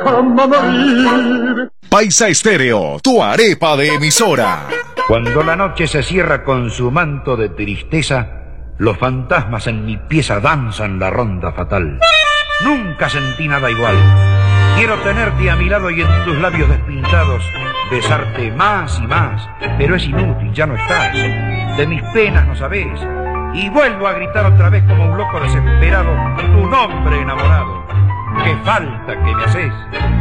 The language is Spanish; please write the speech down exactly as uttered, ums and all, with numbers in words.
Paisa Estéreo, tu arepa de emisora. Cuando la noche se cierra con su manto de tristeza, los fantasmas en mi pieza danzan la ronda fatal. Nunca sentí nada igual. Quiero tenerte a mi lado y en tus labios despintados besarte más y más, pero es inútil, ya no estás. De mis penas no sabés. Y vuelvo a gritar otra vez como un loco desesperado tu nombre enamorado. ¡Qué falta que me haces!